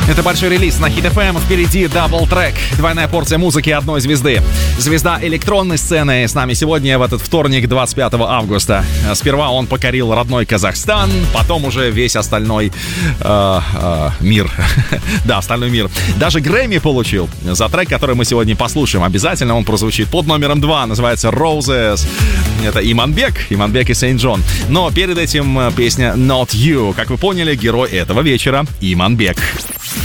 Это большой релиз на Hit FM. Впереди дабл-трек. Двойная порция музыки одной звезды. Звезда электронной сцены с нами сегодня в этот вторник, 25 августа. Сперва он покорил родной Казахстан, потом уже весь остальной мир. Да, остальной мир. Даже Грэмми получил за трек, который мы сегодня послушаем. Обязательно он прозвучит под номером 2. Называется Roses. Это Иманбек и Сейнт-Джон. Но перед этим песня Not You. Как вы поняли, герой этого вечера Иманбек.